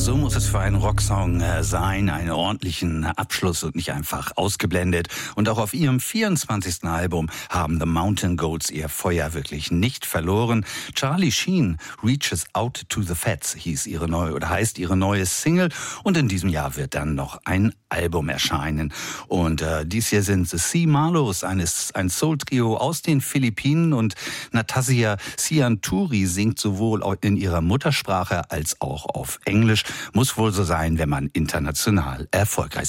So muss es für einen Rocksong sein, einen ordentlichen Abschluss und nicht einfach ausgeblendet. Und auch auf ihrem 24. Album haben The Mountain Goats ihr Feuer wirklich nicht verloren. Charlie Sheen, Reaches Out to the Fats, heißt ihre neue Single. Und in diesem Jahr wird dann noch ein Album erscheinen. Und dies hier sind The C. Marlows, ein Soul-Trio aus den Philippinen. Und Natassia Sianturi singt sowohl in ihrer Muttersprache als auch auf Englisch. Muss wohl so sein, wenn man international erfolgreich ist.